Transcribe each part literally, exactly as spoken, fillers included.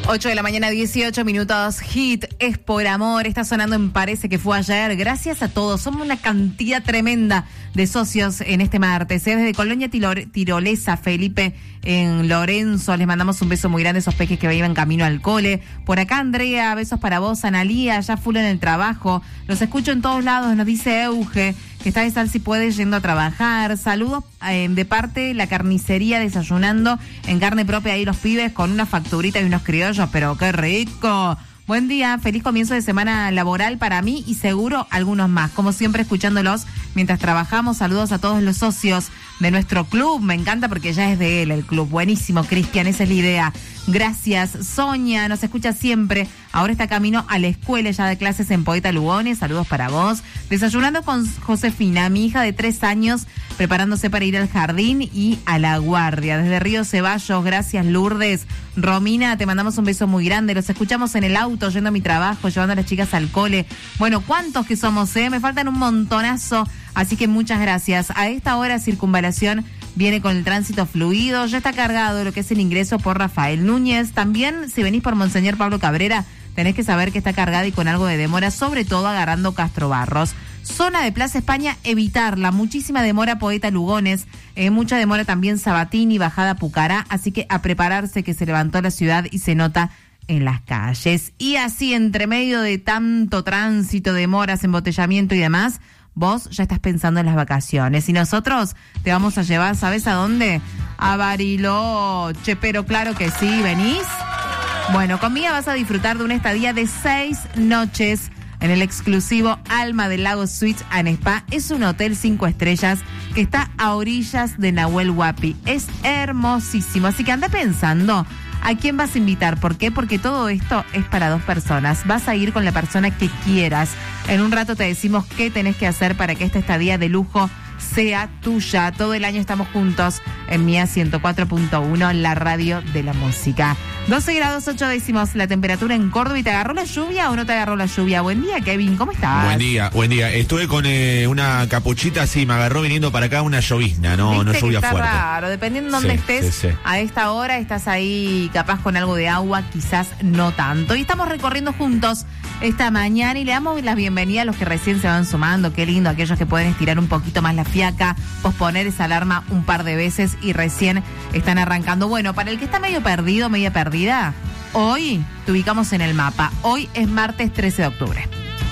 ocho de la mañana, dieciocho minutos. Hit es por amor. Está sonando en Parece que fue ayer. Gracias a todos. Somos una cantidad tremenda de socios en este martes. ¿eh? Desde Colonia Tirolesa, Felipe en Lorenzo. Les mandamos un beso muy grande a esos peques que iban camino al cole. Por acá, Andrea, besos para vos. Analía, ya full en el trabajo. Los escucho en todos lados, nos dice Euge, que está de sal si puede yendo a trabajar. Saludos eh, de parte de la carnicería, desayunando en carne propia ahí los pibes con una facturita y unos criollos, pero qué rico. Buen día, feliz comienzo de semana laboral para mí y seguro algunos más. Como siempre, escuchándolos mientras trabajamos. Saludos a todos los socios de nuestro club. Me encanta porque ya es de él el club. Buenísimo, Cristian, esa es la idea. Gracias. Sonia nos escucha siempre. Ahora está camino a la escuela ya de clases en Poeta Lugones. Saludos para vos. Desayunando con Josefina, mi hija de tres años, preparándose para ir al jardín y a la guardia. Desde Río Ceballos, gracias Lourdes. Romina, te mandamos un beso muy grande. Los escuchamos en el auto, yendo a mi trabajo, llevando a las chicas al cole. Bueno, ¿cuántos que somos, eh? Me faltan un montonazo. Así que muchas gracias. A esta hora, Circunvalación viene con el tránsito fluido. Ya está cargado lo que es el ingreso por Rafael Núñez. También, si venís por Monseñor Pablo Cabrera, tenés que saber que está cargada y con algo de demora, sobre todo agarrando Castro Barros. Zona de Plaza España, evitarla. Muchísima demora Poeta Lugones. Eh, mucha demora también Sabatini, bajada Pucará. Así que a prepararse, que se levantó la ciudad y se nota en las calles. Y así, entre medio de tanto tránsito, demoras, embotellamiento y demás, vos ya estás pensando en las vacaciones. Y nosotros te vamos a llevar, ¿sabes a dónde? A Bariloche. Pero claro que sí, ¿venís? Bueno, conmigo vas a disfrutar de una estadía de seis noches en el exclusivo Alma del Lago Suites and Spa. Es un hotel cinco estrellas que está a orillas de Nahuel Huapi. Es hermosísimo, así que anda pensando a quién vas a invitar. ¿Por qué? Porque todo esto es para dos personas. Vas a ir con la persona que quieras. En un rato te decimos qué tenés que hacer para que esta estadía de lujo sea tuya. Todo el año estamos juntos en Mía ciento cuatro punto uno, la radio de la música. doce grados ocho décimos la temperatura en Córdoba. ¿Y te agarró la lluvia o no te agarró la lluvia? Buen día, Kevin, ¿cómo estás? Buen día, buen día. Estuve con eh, una capuchita, sí, me agarró viniendo para acá una llovizna, no, no lluvia está fuerte. Raro, dependiendo de dónde sí, estés, sí, sí. A esta hora estás ahí capaz con algo de agua, quizás no tanto. Y estamos recorriendo juntos esta mañana y le damos la bienvenida a los que recién se van sumando. Qué lindo, aquellos que pueden estirar un poquito más la fiaca, posponer esa alarma un par de veces y recién están arrancando. Bueno, para el que está medio perdido, media perdida, hoy te ubicamos en el mapa. Hoy es martes trece de octubre.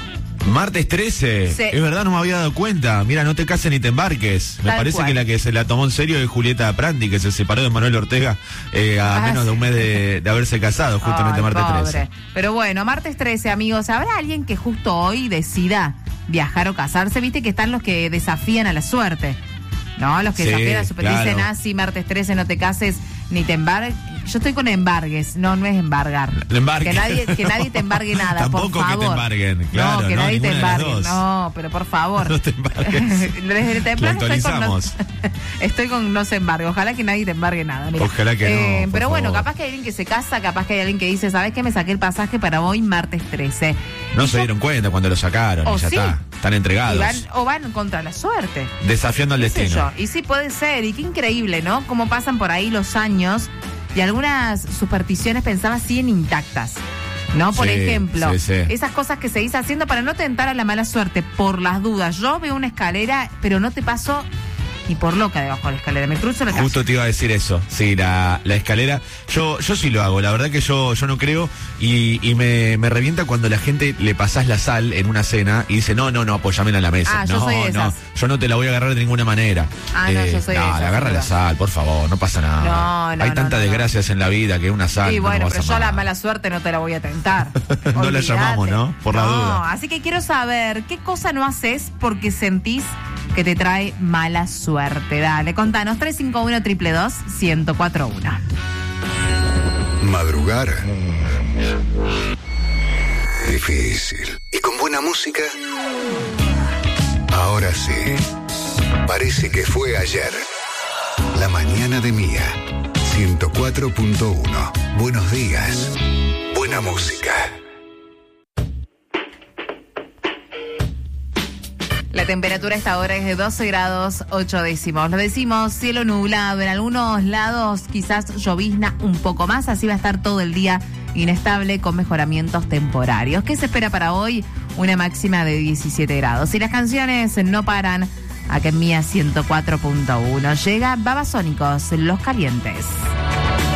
Martes trece, sí. Es verdad, no me había dado cuenta. Mira, no te cases ni te embarques. Me Tal parece cual. que la que se la tomó en serio es Julieta Prandi, que se separó de Manuel Ortega eh, a Ah, menos sí. de un mes de, de haberse casado, justamente Ay, martes pobre. trece. Pero bueno, martes trece, amigos. ¿Habrá alguien que justo hoy decida viajar o casarse? Viste que están los que desafían a la suerte, ¿no? Los que Sí, desafían a la suerte. claro. Dicen, ah, sí, martes trece, no te cases ni te embargues. Yo estoy con embargues, no, no es embargar. Embargue. Que nadie, que nadie te embargue nada, Tampoco por favor. que te embarguen, claro, No, que no, nadie te ninguna de las embargue. dos. No, pero por favor. No te embargues. Desde temprano Lo estoy con, no, actualizamos. estoy con no se embargue. Ojalá que nadie te embargue nada. Mira. Ojalá que no, Eh, por pero bueno, favor. capaz que hay alguien que se casa, capaz que hay alguien que dice, ¿sabes qué? Me saqué el pasaje para hoy, martes trece. No Y se yo- dieron cuenta cuando lo sacaron O y ya sí. está. Están entregados. y van, o van contra la suerte. Desafiando al ¿Qué sé destino. yo? Y sí puede ser, y qué increíble, ¿no? Cómo pasan por ahí los años y algunas supersticiones pensaba siguen intactas, ¿no? Por Sí, ejemplo, sí, sí. esas cosas que se dice haciendo para no tentar a la mala suerte, por las dudas. Yo veo una escalera, pero no te paso ni por loca debajo de la escalera, me cruzo la calle. Justo te iba a decir eso, sí, la, la escalera. Yo yo sí lo hago, la verdad que yo yo no creo y, y me, me revienta cuando la gente le pasás la sal en una cena y dice, no, no, no, apoyámela en la mesa. Ah, yo no, soy de no, esas. yo no te la voy a agarrar de ninguna manera. Ah, no, yo soy de no, esas, le agarra sin la duda. sal, por favor, no pasa nada. No, no, Hay no, tantas no, no. desgracias en la vida que una sal Sí, no bueno, nos pero vas yo a a la amar. mala suerte no te la voy a tentar. No la Olvídate. llamamos, ¿no? Por la no, duda. así que quiero saber, ¿qué cosa no haces porque sentís que te trae mala suerte? Dale, contanos, tres cinco uno, dos dos dos, uno cero cuatro uno. Madrugar. Difícil. ¿Y con buena música? Ahora sí. Parece que fue ayer. La mañana de Mía. ciento cuatro punto uno. Buenos días. Buena música. La temperatura a esta hora es de doce grados ocho décimos. Lo decimos, cielo nublado, en algunos lados quizás llovizna un poco más, así va a estar todo el día inestable con mejoramientos temporarios. ¿Qué se espera para hoy? Una máxima de diecisiete grados. Y las canciones no paran. Acá en Mía ciento cuatro punto uno. Llega Babasónicos, Los Calientes.